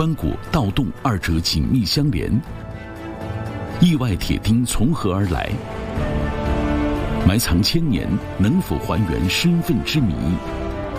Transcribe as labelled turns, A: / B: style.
A: 棺椁、盗洞二者紧密相连，意外铁钉从何而来？埋藏千年，能否还原身份之谜？